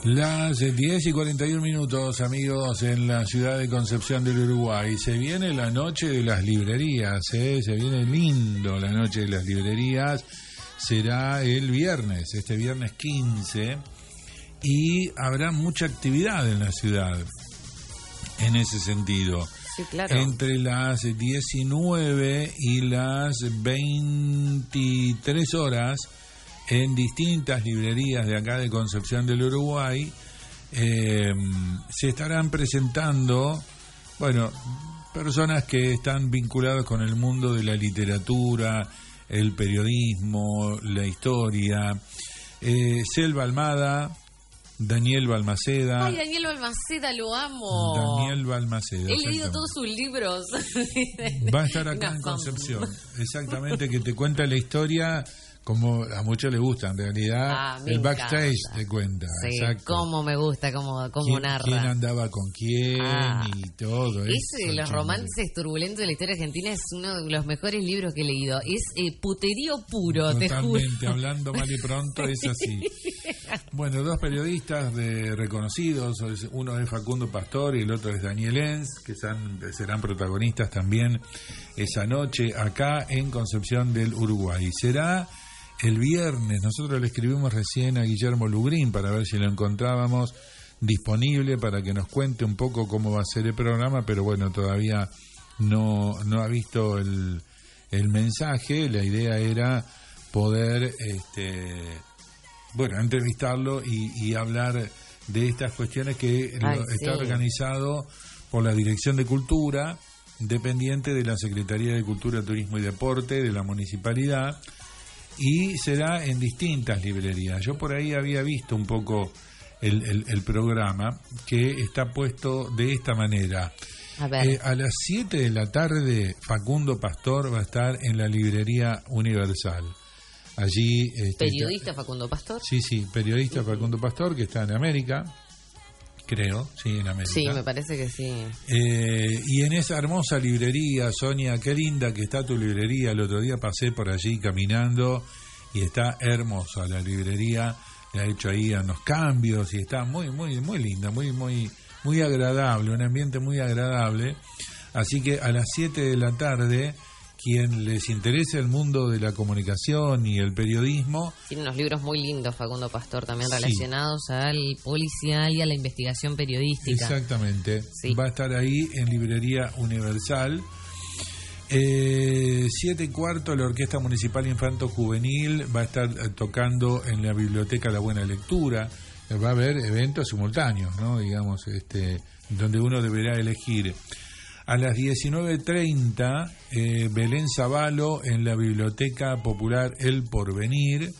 Las 10:41, amigos, en la ciudad de Concepción del Uruguay. Se viene la noche de las librerías, se viene lindo la noche de las librerías. Será el viernes, este viernes 15, y habrá mucha actividad en la ciudad en ese sentido. Sí, claro. Entre las 19 y las 23 horas, en distintas librerías de acá de Concepción del Uruguay, se estarán presentando, personas que están vinculadas con el mundo de la literatura, el periodismo, la historia. Selva Almada, Daniel Balmaceda. Ay, Daniel Balmaceda, lo amo. Daniel Balmaceda. He leído todos sus libros. Va a estar acá en Concepción. Exactamente, que te cuenta la historia como a muchos les gusta, en realidad. El backstage te cuenta. Sí, exacto. Cómo me gusta, cómo narra. ¿Quién andaba con quién y todo eso? Ese de los romances turbulentos de la historia argentina es uno de los mejores libros que he leído. Es puterío puro, te juro. Totalmente, hablando mal y pronto, es así. Bueno, dos periodistas reconocidos, uno es Facundo Pastor y el otro es Daniel Enz, que serán protagonistas también esa noche acá en Concepción del Uruguay. Será el viernes. Nosotros le escribimos recién a Guillermo Lugrín para ver si lo encontrábamos disponible para que nos cuente un poco cómo va a ser el programa, pero bueno, todavía no ha visto el mensaje. La idea era poder entrevistarlo y hablar de estas cuestiones que está organizado por la Dirección de Cultura, dependiente de la Secretaría de Cultura, Turismo y Deporte de la Municipalidad, y será en distintas librerías. Yo por ahí había visto un poco el programa, que está puesto de esta manera. A las 7 de la tarde, Facundo Pastor va a estar en la librería Universal. Allí ¿Periodista Facundo Pastor? Sí, periodista Facundo Pastor, que está en América, creo, sí, en América. Sí, me parece que sí. Y en esa hermosa librería, Sonia, qué linda que está tu librería. El otro día pasé por allí caminando y está hermosa la librería. Le ha hecho ahí unos cambios y está muy, muy, muy linda, muy, muy, muy agradable, un ambiente muy agradable. Así que a las 7 de la tarde, quien les interese el mundo de la comunicación y el periodismo. Tiene unos libros muy lindos, Facundo Pastor, también relacionados al policial y a la investigación periodística. Exactamente. Sí. Va a estar ahí en Librería Universal. 7:15, la Orquesta Municipal Infanto Juvenil va a estar tocando en la Biblioteca La Buena Lectura. Va a haber eventos simultáneos, ¿no? Digamos, donde uno deberá elegir. A las 19:30, Belén Zavalo en la Biblioteca Popular El Porvenir.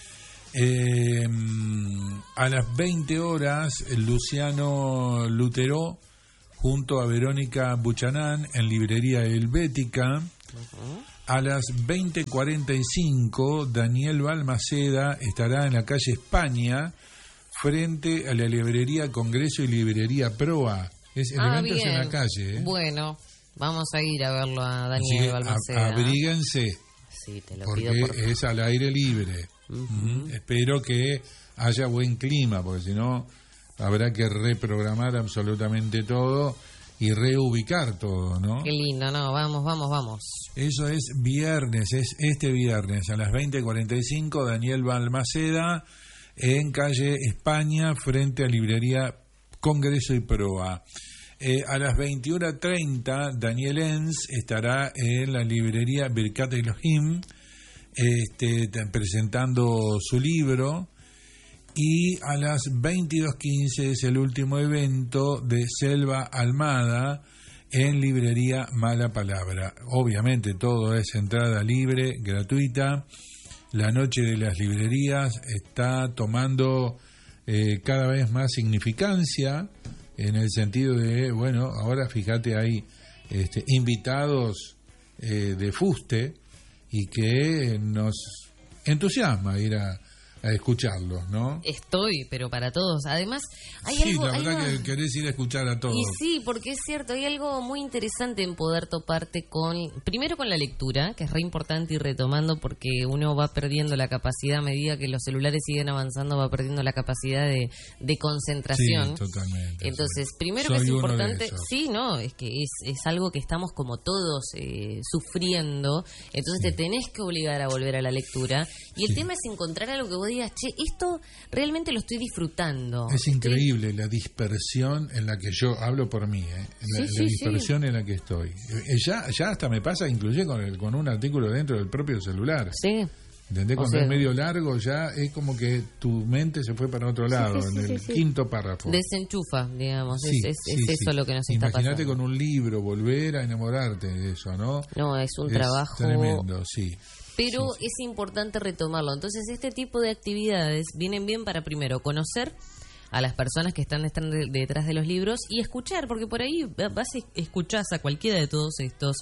A las 20 horas, Luciano Lutero junto a Verónica Buchanán en Librería Helvética. A las 20:45, Daniel Balmaceda estará en la calle España, frente a la librería Congreso y Librería Proa. El evento es en la calle. Bueno, vamos a ir a verlo a Daniel Balmaceda. Abríguense, sí, te lo porque pido es al aire libre. Espero que haya buen clima, porque si no habrá que reprogramar absolutamente todo y reubicar todo, ¿no? Qué lindo, ¿no? Vamos. Eso es viernes, es este viernes a las 20:45, Daniel Balmaceda en calle España, frente a Librería Congreso y Proa. A las 21:30, Daniel Enz estará en la librería Birkat Elohim, presentando su libro. Y a las 22:15 es el último evento de Selva Almada en librería Mala Palabra. Obviamente todo es entrada libre, gratuita. La noche de las librerías está tomando cada vez más significancia, en el sentido de, ahora fíjate, hay invitados de fuste, y que nos entusiasma ir a a escucharlos, ¿no? Estoy, pero para todos. Además, hay Sí, algo... la verdad que querés ir a escuchar a todos. Y sí, porque es cierto, hay algo muy interesante en poder toparte primero con la lectura, que es re importante ir retomando porque uno va perdiendo la capacidad a medida que los celulares siguen avanzando, va perdiendo la capacidad de concentración. Sí, totalmente. Entonces, primero Soy que es uno de importante, esos. sí, no, es que es algo que estamos como todos sufriendo, entonces te tenés que obligar a volver a la lectura. Y el tema es encontrar algo que vos digas, che, esto realmente lo estoy disfrutando. Es increíble la dispersión en la que yo hablo por mí, la dispersión en la que estoy. Ya hasta me pasa inclusive con un artículo dentro del propio celular. Sí. ¿Entendés? Cuando es medio largo ya es como que tu mente se fue para otro lado, en el quinto párrafo. Desenchufa, digamos, es eso lo que nos está pasando. Imagínate con un libro, volver a enamorarte de eso, ¿no? No, es un trabajo tremendo, sí. Pero es importante retomarlo. Entonces, este tipo de actividades vienen bien para, primero, conocer a las personas que están detrás de los libros y escuchar, porque por ahí vas y escuchás a cualquiera de todos estos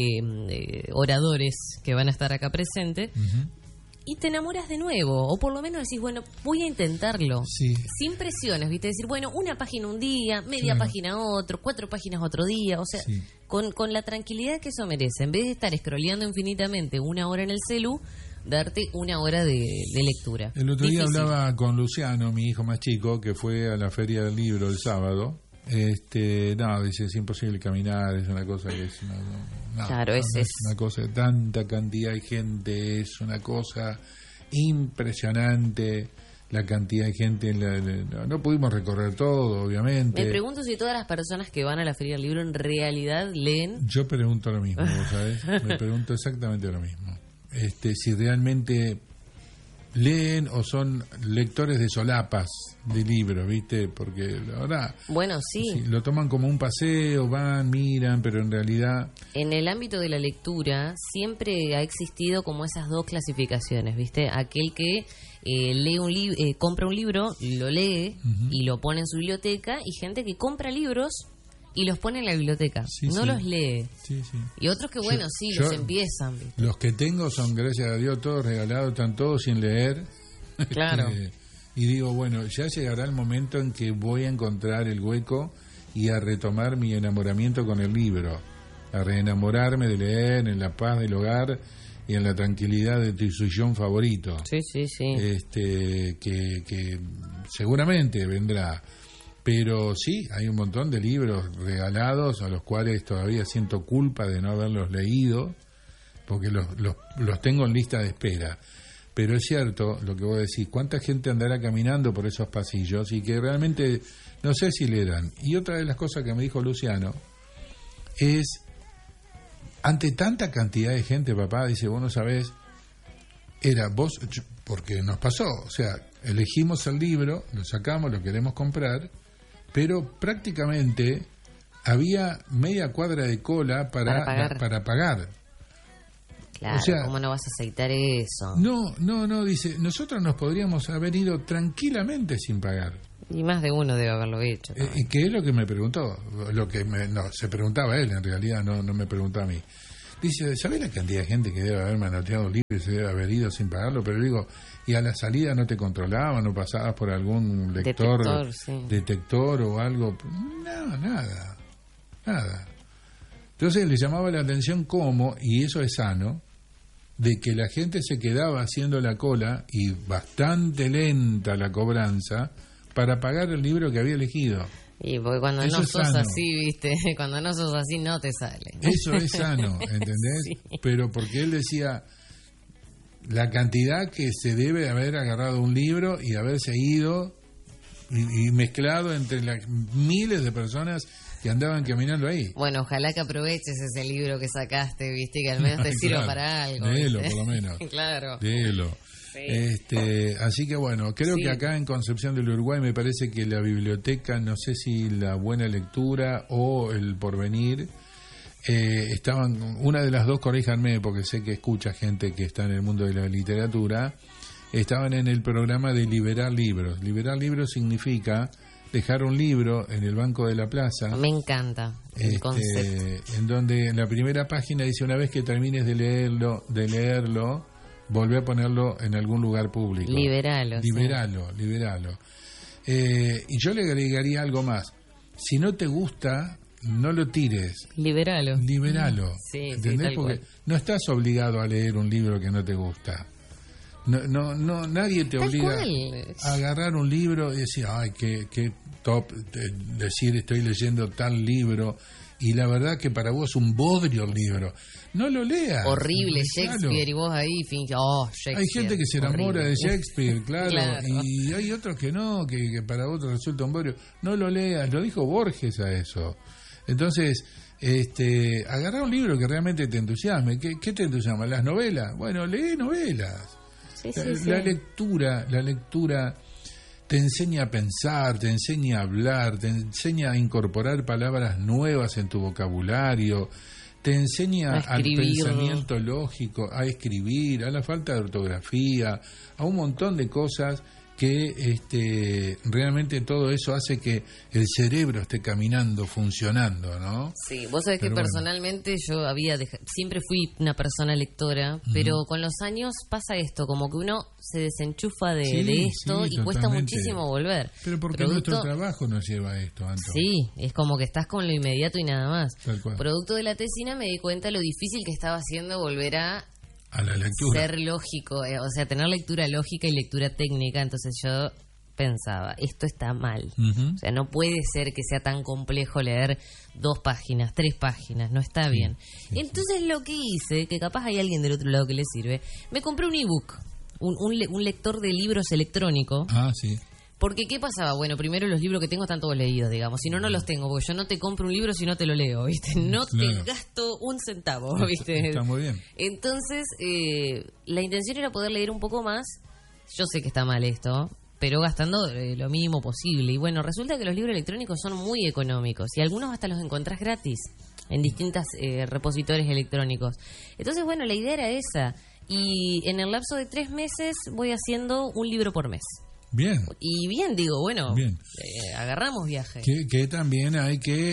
oradores que van a estar acá presentes. Y te enamoras de nuevo, o por lo menos decís, bueno, voy a intentarlo. Sí. Sin presiones, ¿viste? Decir, bueno, una página un día, media página otro, 4 páginas otro día. O sea, con la tranquilidad que eso merece. En vez de estar scrolleando infinitamente 1 hora en el celu, darte 1 hora de lectura. El otro día hablaba con Luciano, mi hijo más chico, que fue a la Feria del Libro el sábado. No, dice, es imposible caminar, es una cosa que es una cosa de tanta cantidad de gente, es una cosa impresionante la cantidad de gente. No pudimos recorrer todo, obviamente. Me pregunto si todas las personas que van a la Feria del Libro en realidad leen. Yo pregunto lo mismo, ¿vos sabés? Me pregunto exactamente lo mismo. Si realmente leen o son lectores de solapas de libros, ¿viste? Porque la verdad, bueno, sí, lo toman como un paseo, van, miran, pero en realidad en el ámbito de la lectura siempre ha existido como esas dos clasificaciones, ¿viste? Aquel que compra un libro, lo lee y lo pone en su biblioteca, y gente que compra libros y los pone en la biblioteca, los lee. Y otros que, bueno, los empiezan, ¿viste? Los que tengo son, gracias a Dios, todos regalados, están todos sin leer. Claro. Y digo, bueno, ya llegará el momento en que voy a encontrar el hueco y a retomar mi enamoramiento con el libro, a reenamorarme de leer en la paz del hogar y en la tranquilidad de tu sillón favorito. Sí. Que seguramente vendrá. Pero sí, hay un montón de libros regalados a los cuales todavía siento culpa de no haberlos leído, porque los tengo en lista de espera. Pero es cierto lo que vos decís, ¿cuánta gente andará caminando por esos pasillos y que realmente no sé si leerán? Y otra de las cosas que me dijo Luciano es, ante tanta cantidad de gente, papá, dice, vos no sabés, porque nos pasó, o sea, elegimos el libro, lo sacamos, lo queremos comprar, pero prácticamente había media cuadra de cola para pagar. Claro, o sea, ¿cómo no vas a aceitar eso? No, dice, nosotros nos podríamos haber ido tranquilamente sin pagar. Y más de uno debe haberlo hecho. ¿Y qué es lo que me preguntó? Se preguntaba él, en realidad, no me preguntó a mí. Dice, ¿sabés la cantidad de gente que debe haber manoteado un libro y se debe haber ido sin pagarlo? Pero digo, y a la salida no te controlaban, no pasabas por algún detector o algo. No, nada. Entonces le llamaba la atención cómo, y eso es sano, de que la gente se quedaba haciendo la cola y bastante lenta la cobranza para pagar el libro que había elegido. Y porque cuando eso no sos así, ¿viste? Cuando no sos así no te sale. Eso es sano, ¿entendés? Sí. Pero porque él decía la cantidad que se debe haber agarrado un libro y haberse ido y mezclado entre las miles de personas que andaban caminando ahí. Bueno, ojalá que aproveches ese libro que sacaste, ¿viste? Que al menos te sirva para algo. Léelo, por lo menos. Claro. Léelo. Sí. Así que bueno, creo que acá en Concepción del Uruguay me parece que la biblioteca, no sé si la Buena Lectura o el Porvenir, estaban, una de las dos, corríjanme porque sé que escucha gente que está en el mundo de la literatura, estaban en el programa de liberar libros. Liberar libros significa dejar un libro en el banco de la plaza. Me encanta el concepto. En donde en la primera página dice, una vez que termines de leerlo, volvé a ponerlo en algún lugar público. Liberalo. Y yo le agregaría algo más. Si no te gusta, no lo tires. Liberalo. Sí, ¿Entendés? tal Porque cual. no estás obligado a leer un libro que no te gusta. No, nadie te Tal obliga cual. a agarrar un libro y decir, ay, qué top, decir estoy leyendo tal libro, y la verdad que para vos es un bodrio el libro. No lo leas. Horrible, Claro. Shakespeare, y vos ahí Shakespeare. Hay gente que se enamora horrible. de Shakespeare, claro, Claro. y hay otros que no, que para otros resulta un bodrio. No lo leas, lo dijo Borges a eso. Entonces, agarrá un libro que realmente te entusiasme. ¿Qué te entusiasma? ¿Las novelas? Bueno, lee novelas. Sí. La lectura te enseña a pensar, te enseña a hablar, te enseña a incorporar palabras nuevas en tu vocabulario, te enseña A al escribir. pensamiento lógico, a escribir, a la falta de ortografía, a un montón de cosas que realmente todo eso hace que el cerebro esté caminando, funcionando, ¿no? Sí, vos sabés que Pero bueno. personalmente yo siempre fui una persona lectora, pero con los años pasa esto, como que uno se desenchufa de esto Sí, y cuesta totalmente. muchísimo volver. Pero porque Producto- nuestro trabajo nos lleva a esto, Anto. Sí, es como que estás con lo inmediato y nada más. Tal cual. Producto de la tesina me di cuenta lo difícil que estaba haciendo volver a A la lectura. ser lógico, o sea, tener lectura lógica y lectura técnica. Entonces yo pensaba, esto está mal. Ujú. O sea, no puede ser que sea tan complejo leer 2 páginas, 3 páginas, no está bien. Entonces lo que hice, que capaz hay alguien del otro lado que le sirve, me compré un ebook, un lector de libros electrónico. Ah, sí. Porque, ¿qué pasaba? Bueno, primero los libros que tengo están todos leídos, digamos. Si no, no los tengo, porque yo no te compro un libro si no te lo leo, ¿viste? No Claro. te gasto un centavo, ¿viste? Está muy bien. Entonces, la intención era poder leer un poco más. Yo sé que está mal esto, pero gastando lo mínimo posible. Y bueno, resulta que los libros electrónicos son muy económicos y algunos hasta los encontrás gratis en distintos repositorios electrónicos. Entonces, bueno, la idea era esa. Y en el lapso de 3 meses voy haciendo un libro por mes. Bien. Y bien, digo, bueno, Bien. agarramos viaje. Que también hay que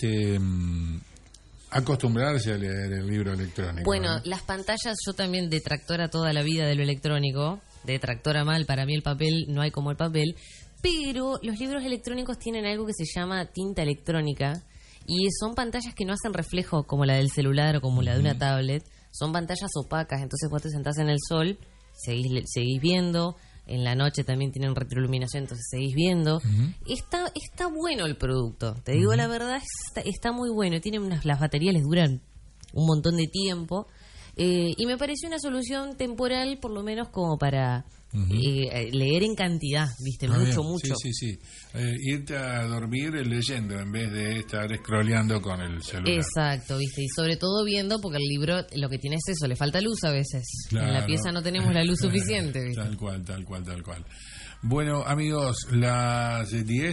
acostumbrarse a leer el libro electrónico. Bueno, ¿no? las pantallas, yo también detractora toda la vida de lo electrónico, detractora mal, para mí el papel no hay como el papel, pero los libros electrónicos tienen algo que se llama tinta electrónica y son pantallas que no hacen reflejo como la del celular o como la de una tablet, son pantallas opacas, entonces vos te sentás en el sol, seguís viendo. En la noche también tienen retroiluminación, entonces seguís viendo. Está bueno el producto, te digo la verdad, está muy bueno. Las baterías les duran un montón de tiempo. Y me pareció una solución temporal, por lo menos como para leer en cantidad, ¿viste? Ah, Mucho, bien. mucho. Sí. Irte a dormir leyendo en vez de estar scrolleando con el celular. Exacto, ¿viste? Y sobre todo viendo, porque el libro lo que tiene es eso, le falta luz a veces. En la Claro. pieza no tenemos la luz suficiente, ¿viste? Tal cual. Bueno, amigos, las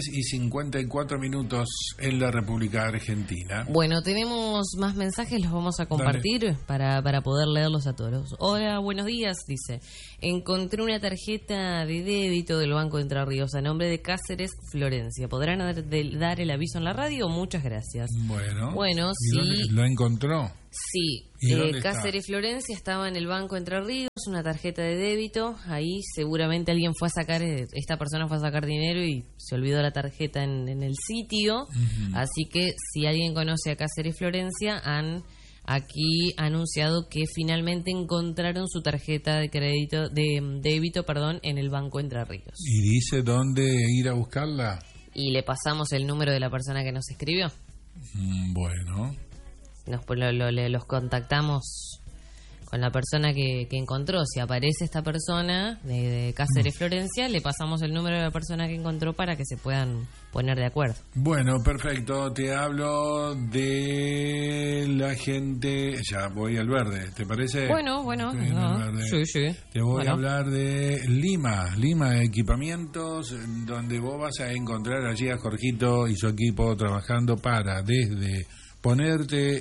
10:54 en la República Argentina. Bueno, tenemos más mensajes, los vamos a compartir para poder leerlos a todos. Hola, buenos días, dice. Encontré una tarjeta de débito del Banco de Entre Ríos a nombre de Cáceres Florencia. ¿Podrán dar el aviso en la radio? Muchas gracias. Bueno, ¿y sí. dónde lo encontró? Sí, ¿Y dónde Cáceres Florencia estaba en el Banco Entre Ríos, una tarjeta de débito, ahí seguramente alguien fue a sacar, esta persona fue a sacar dinero y se olvidó la tarjeta en el sitio, así que si alguien conoce a Cáceres Florencia, han aquí anunciado que finalmente encontraron su tarjeta de crédito, de débito, en el Banco Entre Ríos. ¿Y dice dónde ir a buscarla? Y le pasamos el número de la persona que nos escribió. Bueno. Los contactamos con la persona que encontró. Si aparece esta persona de Cáceres Florencia, le pasamos el número de la persona que encontró para que se puedan poner de acuerdo. Bueno, perfecto. Te hablo de la gente. Ya voy al verde, ¿te parece? Bueno. Estoy en el verde. Sí. Te voy Bueno. a hablar de Lima Equipamientos, donde vos vas a encontrar allí a Jorgito y su equipo trabajando para desde ponerte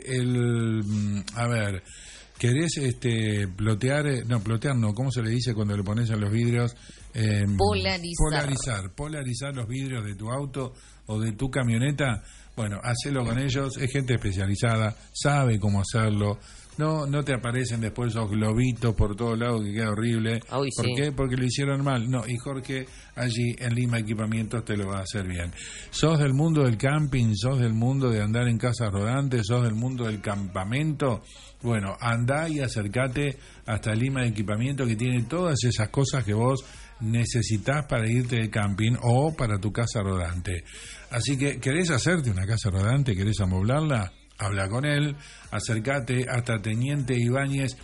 ¿querés plotear? Plotear no, ¿cómo se le dice cuando le pones a los vidrios? Polarizar los vidrios de tu auto o de tu camioneta. Bueno, hacelo con ellos, es gente especializada, sabe cómo hacerlo, no te aparecen después esos globitos por todos lados que queda horrible. Uy, ¿Por sí. qué? Porque lo hicieron mal. No, y Jorge allí en Lima Equipamientos te lo va a hacer bien. ¿Sos del mundo del camping? ¿Sos del mundo de andar en casas rodantes? ¿Sos del mundo del campamento? Bueno, andá y acercate hasta Lima Equipamiento, que tiene todas esas cosas que vos necesitas para irte de camping o para tu casa rodante. Así que, ¿querés hacerte una casa rodante? ¿Querés amoblarla? Habla con él, acércate hasta Teniente Ibáñez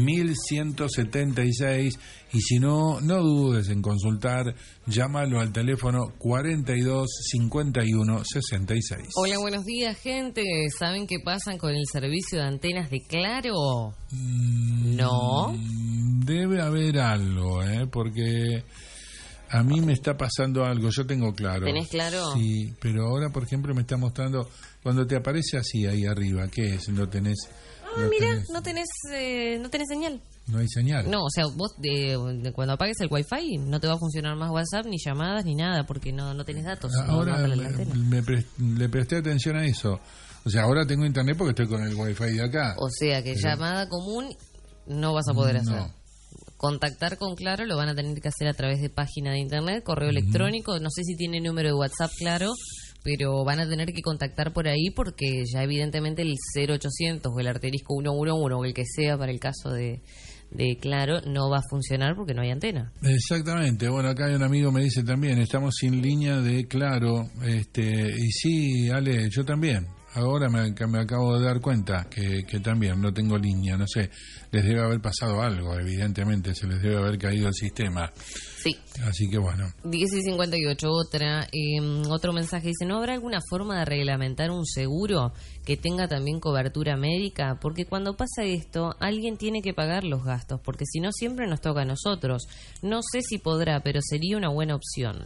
1176 y si no dudes en consultar, llámalo al teléfono 42 51 66. Hola, buenos días, gente. ¿Saben qué pasan con el servicio de antenas de Claro? No. Debe haber algo, porque a mí me está pasando algo. Yo tengo Claro. ¿Tenés Claro? Sí, pero ahora, por ejemplo, me está mostrando cuando te aparece así ahí arriba. ¿Qué es? ¿No tenés? Mira, tenés- no tenés señal. No hay señal. No, o sea, vos cuando apagues el Wi-Fi no te va a funcionar más WhatsApp, ni llamadas, ni nada, porque no tenés datos. Ahora no la antena. le presté atención a eso. O sea, ahora tengo internet porque estoy con el wifi de acá. O sea, que llamada común no vas a poder hacer. No. Contactar con Claro lo van a tener que hacer a través de página de internet, correo electrónico, no sé si tiene número de WhatsApp Claro, pero van a tener que contactar por ahí porque ya evidentemente el 0800 o el asterisco 111 o el que sea para el caso de Claro no va a funcionar porque no hay antena. Exactamente. Bueno, acá hay un amigo me dice también, estamos sin línea de Claro. Y sí, Ale, yo también. Ahora me acabo de dar cuenta que también no tengo línea, no sé, les debe haber pasado algo, evidentemente, se les debe haber caído el sistema. Sí. Así que bueno. 10:58, otro mensaje dice, ¿no habrá alguna forma de reglamentar un seguro que tenga también cobertura médica? Porque cuando pasa esto, alguien tiene que pagar los gastos, porque si no siempre nos toca a nosotros. No sé si podrá, pero sería una buena opción.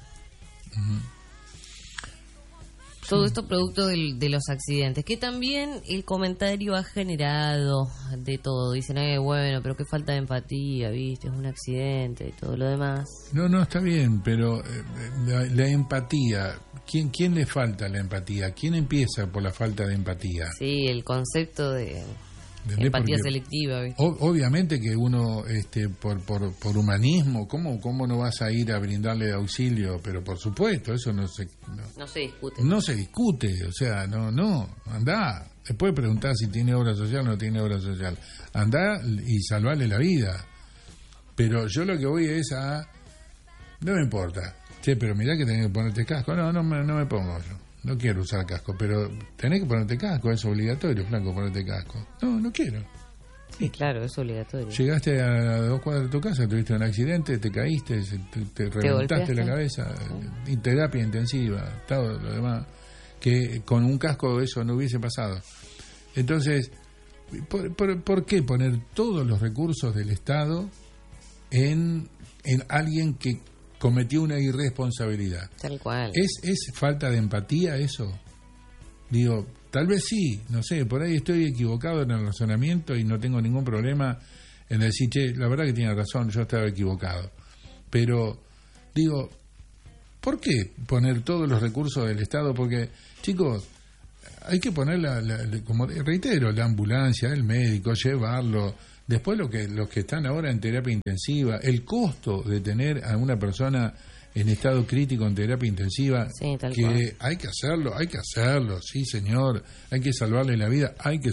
Todo esto producto de los accidentes, que también el comentario ha generado de todo. Dicen, bueno, pero qué falta de empatía, ¿viste? Es un accidente y todo lo demás. No, está bien, pero la empatía, ¿quién le falta la empatía? ¿Quién empieza por la falta de empatía? Sí, el concepto de ¿Entendés? empatía Porque selectiva, ¿viste? obviamente que uno, por humanismo, ¿cómo no vas a ir a brindarle auxilio? Pero por supuesto, eso no se discute. No se discute, o sea, no, andá. Después preguntar si tiene obra social o no tiene obra social. Andá y salvarle la vida. Pero yo lo que voy es no me importa. Che, pero mirá que tenés que ponerte casco. No me pongo yo. No quiero usar casco, pero tenés que ponerte casco, es obligatorio, flaco, ponerte casco. No quiero. Sí, claro, es obligatorio. Llegaste a 2 cuadras de tu casa, tuviste un accidente, te caíste, te reventaste la cabeza, y terapia intensiva, todo lo demás, que con un casco eso no hubiese pasado. Entonces, ¿por qué poner todos los recursos del Estado en alguien que cometió una irresponsabilidad? Tal cual. ¿Es falta de empatía eso? Digo, tal vez sí, no sé, por ahí estoy equivocado en el razonamiento y no tengo ningún problema en decir, che, la verdad que tiene razón, yo estaba equivocado. Pero, digo, ¿por qué poner todos los recursos del Estado? Porque, chicos, hay que poner, como reitero, la ambulancia, el médico, llevarlo. Después los que están ahora en terapia intensiva, el costo de tener a una persona en estado crítico en terapia intensiva, Sí, tal que cual. hay que hacerlo, sí señor, hay que salvarle la vida,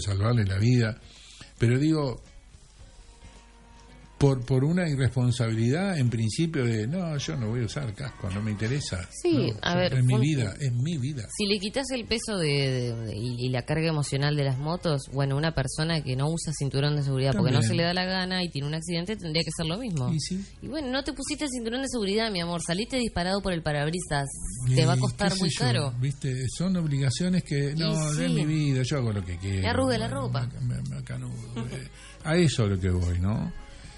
pero digo, por una irresponsabilidad en principio de, no, yo no voy a usar casco, no me interesa. Sí, No, a ver, es mi vida. Si le quitas el peso y la carga emocional de las motos, bueno, una persona que no usa cinturón de seguridad porque no También. se le da la gana y tiene un accidente tendría que ser lo mismo. Y sí. Y bueno, no te pusiste el cinturón de seguridad, mi amor, saliste disparado por el parabrisas, te va a costar ¿Qué sé muy yo? caro. ¿Viste? Son obligaciones que, no, sí. es mi vida, yo hago lo que quiero. Me arrugue la ropa. Me acanudo. A eso es lo que voy, ¿no?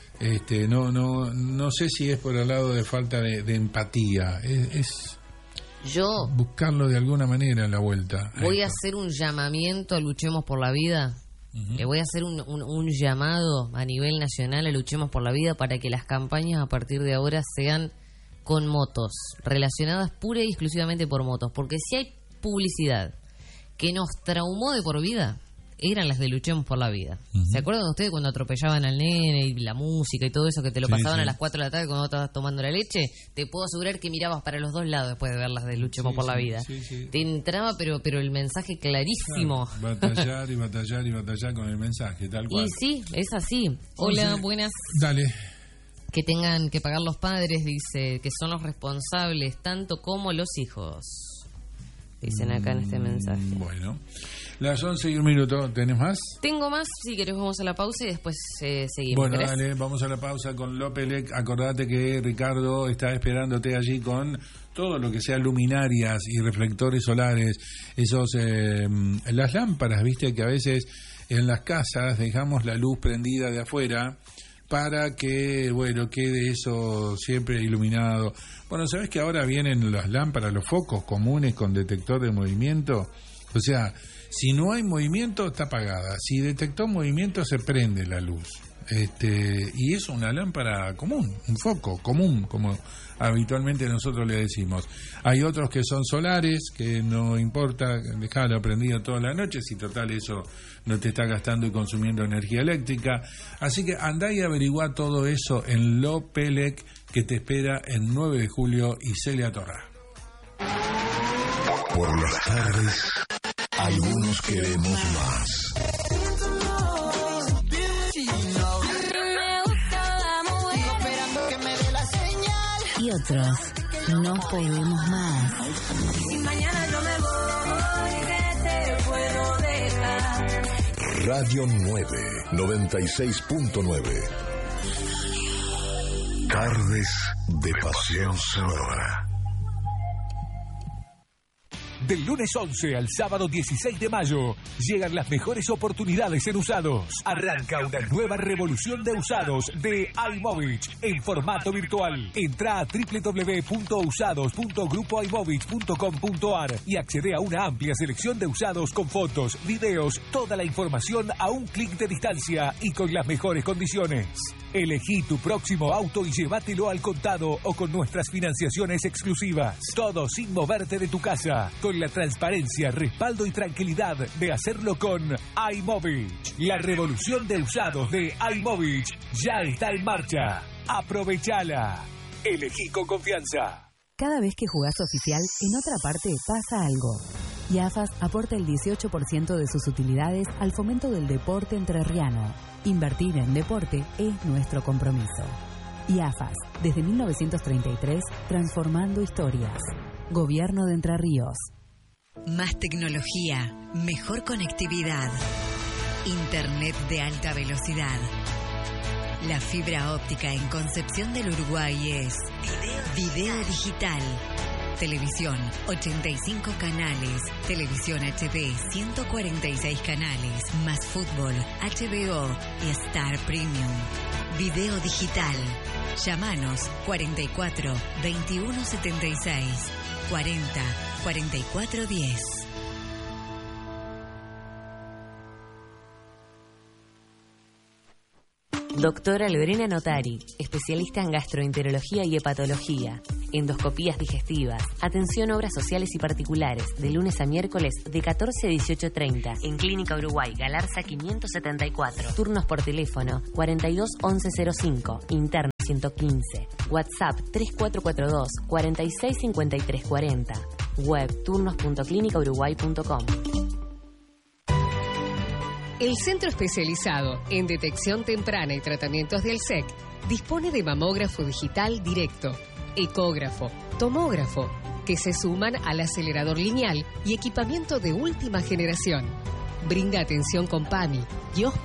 No sé si es por el lado de falta de empatía, es Yo buscarlo de alguna manera en la vuelta. voy a hacer un llamamiento a Luchemos por la Vida. Le voy a hacer un llamado a nivel nacional a Luchemos por la Vida para que las campañas a partir de ahora sean con motos, relacionadas pura y exclusivamente por motos. Porque si hay publicidad que nos traumó de por vida, eran las de Luchemos por la Vida. ¿Se acuerdan ustedes cuando atropellaban al nene y la música y todo eso que te lo pasaban a las 4 de la tarde cuando estabas tomando la leche? Te puedo asegurar que mirabas para los dos lados después de ver las de Luchemos por la Vida. Te entraba, pero el mensaje clarísimo. Claro, batallar y batallar y batallar con el mensaje, tal cual. Y sí, es así. Hola, buenas. Dale. Que tengan que pagar los padres, dice, que son los responsables, tanto como los hijos. Dicen acá en este mensaje. Bueno, las 11 y 1 minuto, ¿tenés más? Tengo más, si querés vamos a la pausa y después seguimos. Bueno, ¿querés? dale, vamos a la pausa con Lopelec. Acordate que Ricardo está esperándote allí con todo lo que sea luminarias y reflectores solares, esos las lámparas, viste, que a veces en las casas dejamos la luz prendida de afuera para que, bueno, quede eso siempre iluminado. Bueno, ¿sabes que ahora vienen las lámparas, los focos comunes con detector de movimiento? O sea, si no hay movimiento, está apagada. Si detectó movimiento, se prende la luz. Y es una lámpara común, un foco común, como habitualmente nosotros le decimos. Hay otros que son solares, que no importa dejarlo prendido toda la noche, si total eso no te está gastando y consumiendo energía eléctrica. Así que andá y averiguá todo eso en Lopelec, que te espera en 9 de julio y Celia Torra. Por las tardes, algunos queremos más. Y otros, no podemos más. Si mañana yo me voy, ¿qué te puedo dejar? Radio 9, 96.9. Tardes de Pasión Sonora. Del lunes 11 al sábado 16 de mayo, llegan las mejores oportunidades en usados. Arranca una nueva revolución de usados de iMovich en formato virtual. Entra a www.usados.grupoimovich.com.ar y accede a una amplia selección de usados con fotos, videos, toda la información a un clic de distancia y con las mejores condiciones. Elegí tu próximo auto y llévatelo al contado o con nuestras financiaciones exclusivas. Todo sin moverte de tu casa, con la transparencia, respaldo y tranquilidad de hacerlo con iMovich. La revolución de usados de iMovich ya está en marcha. Aprovechala. Elegí con confianza. Cada vez que jugás oficial, en otra parte pasa algo. Y AFAS aporta el 18% de sus utilidades al fomento del deporte entrerriano. Invertir en deporte es nuestro compromiso. Y AFAS, desde 1933, transformando historias. Gobierno de Entre Ríos. Más tecnología, mejor conectividad, internet de alta velocidad. La fibra óptica en Concepción del Uruguay es Video Digital. Televisión, 85 canales. Televisión HD, 146 canales. Más fútbol, HBO y Star Premium. Video Digital. Llámanos 44 21 76 40 44 10. Doctora Lorena Notari, especialista en gastroenterología y hepatología, endoscopías digestivas, atención a obras sociales y particulares, de lunes a miércoles de 14 a 18:30, en Clínica Uruguay, Galarza 574, turnos por teléfono 42 1105, interno 115, WhatsApp 3442 46 53 40, web turnos.clinicauruguay.com. El Centro Especializado en Detección Temprana y Tratamientos del SEC dispone de mamógrafo digital directo, ecógrafo, tomógrafo, que se suman al acelerador lineal y equipamiento de última generación. Brinda atención con PAMI y